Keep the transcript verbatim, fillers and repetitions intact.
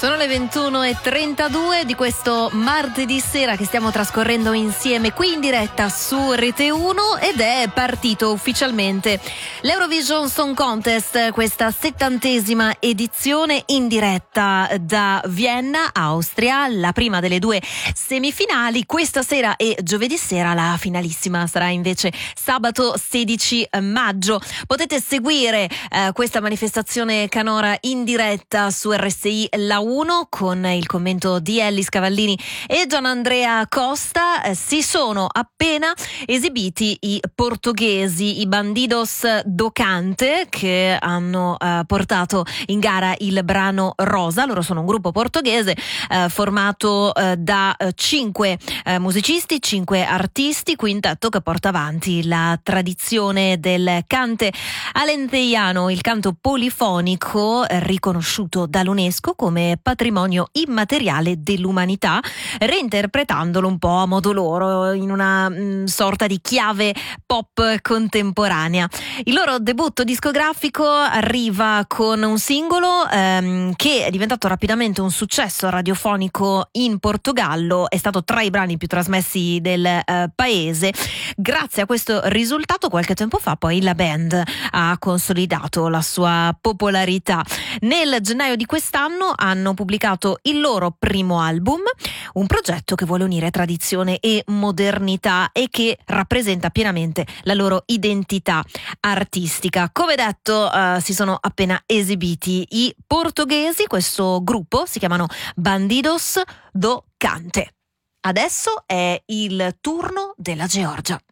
Sono le ventuno e trentadue di questo martedì sera che stiamo trascorrendo insieme qui in diretta su Rete uno ed è partito ufficialmente l'Eurovision Song Contest, questa settantesima edizione in diretta da Vienna, Austria, la prima delle due semifinali questa sera e giovedì sera. La finalissima sarà invece sabato sedici maggio. Potete seguire eh, questa manifestazione canora in diretta su R S I La uno con il commento di Ellis Cavallini e Gianandrea Costa. Eh, si sono appena esibiti i portoghesi, i Bandidos do Cante, che hanno eh, portato in gara il brano Rosa. Loro sono un gruppo portoghese eh, formato eh, da eh, cinque eh, musicisti, cinque artisti, quintetto che porta avanti la tradizione del cante alenteiano, il canto polifonico eh, riconosciuto dall'UNESCO come patrimonio immateriale dell'umanità, reinterpretandolo un po' a modo loro in una mh, sorta di chiave pop contemporanea. Il loro debutto discografico arriva con un singolo ehm, che è diventato rapidamente un successo radiofonico in Portogallo, è stato tra i brani più trasmessi del eh, paese. Grazie a questo risultato qualche tempo fa poi la band ha consolidato la sua popolarità. Nel gennaio di quest'anno hanno pubblicato il loro primo album, un progetto che vuole unire tradizione e modernità e che rappresenta pienamente la loro identità artistica. Come detto, eh, si sono appena esibiti i portoghesi, questo gruppo si chiamano Bandidos do Cante. Adesso è il turno della Georgia.